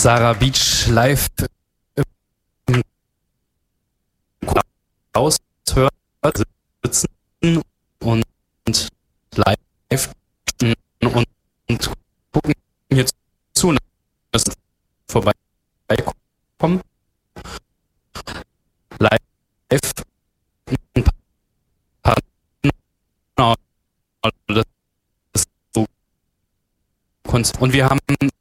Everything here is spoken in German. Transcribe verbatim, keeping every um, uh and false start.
Sarah Beach live im Haus hört, sitzen und live und, und gucken hier zu, dass es vorbeikommt. Live ein paar das ist so und wir haben